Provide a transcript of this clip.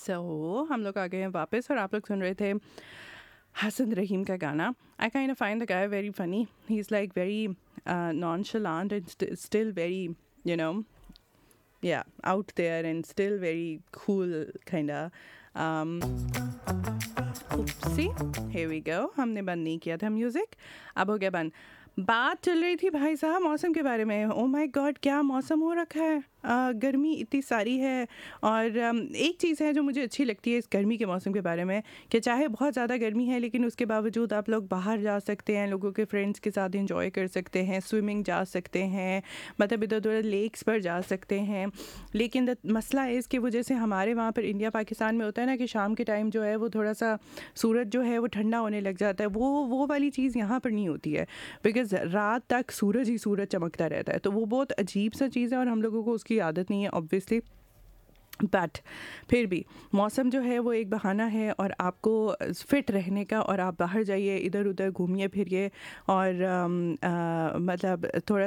हम लोग आ गए हैं वापस और आप लोग सुन रहे थे हसन रहीम का गाना. I kind of find the guy very funny. He is like very nonchalant and still very, you know, yeah, out there and still very cool kind of. Oopsie, here we go. हमने बंद नहीं किया था music, अब हो गया बंद. बात चल रही थी भाई साहब मौसम के बारे में. ओ माय गॉड, क्या मौसम हो रखा है. गर्मी इतनी सारी है. और एक चीज़ है जो मुझे अच्छी लगती है इस गर्मी के मौसम के बारे में, कि चाहे बहुत ज़्यादा गर्मी है लेकिन उसके बावजूद आप लोग बाहर जा सकते हैं, लोगों के फ्रेंड्स के साथ एंजॉय कर सकते हैं, स्विमिंग जा सकते हैं, मतलब इधर उधर लेक्स पर जा सकते हैं. लेकिन मसला है इसकी वजह से हमारे वहाँ पर इंडिया पाकिस्तान में होता है ना कि शाम के टाइम जो है वो थोड़ा सा सूरज जो है वो ठंडा होने लग जाता है. वो वाली चीज़ यहाँ पर नहीं होती है, बिकॉज़ रात तक सूरज ही सूरज चमकता रहता है. तो वो बहुत अजीब सा चीज़ है और हम लोगों को उसकी आदत नहीं है ऑब्वियसली. बट फिर भी मौसम जो है वो एक बहाना है और आपको फिट रहने का, और आप बाहर जाइए, इधर उधर घूमिए फिरिए और मतलब थोड़ा